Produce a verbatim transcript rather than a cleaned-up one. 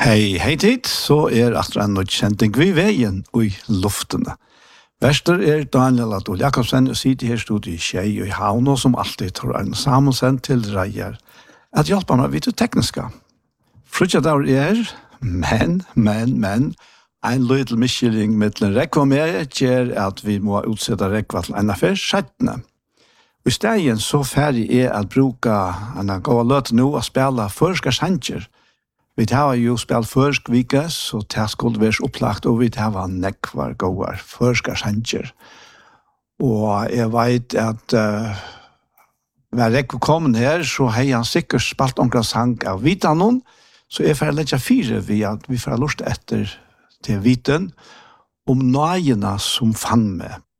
Hei, hei tid, så er at en nødt kjenting vi veien i luftene. Verster er Daniel Adol Jakobsen, og sitter her stod i Kjei og i Havn, og som alltid tror en sammensendt til reier at hjelper meg vidt det tekniske. Frutja der er, men, men, men, en lydel miskylling med en rekva med gjør at vi må utsette rekva til en affær sjettene. Og i stedet så ferdig er at bruke en god løte nå og spille førske sanger. Vi har jo spilt førsk vike, så det skulle være opplagt, og vi har nekvar gode førske sanger. Og jeg vet at uh, når jeg kom her, så har han sikkert spilt omkring sang av Vitanon, så jeg får legge fire ved at vi får lyst etter til Viten om nøyene som fann meg